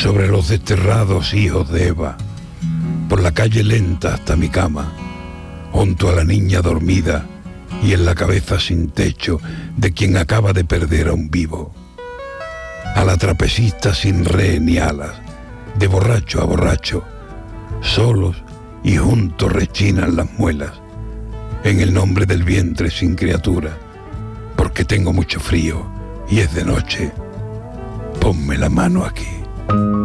sobre los desterrados hijos de Eva, por la calle lenta hasta mi cama, junto a la niña dormida y en la cabeza sin techo de quien acaba de perder a un vivo, a la trapecista sin re ni alas, de borracho a borracho, solos y juntos rechinan las muelas, en el nombre del vientre sin criatura, porque tengo mucho frío y es de noche, ponme la mano aquí.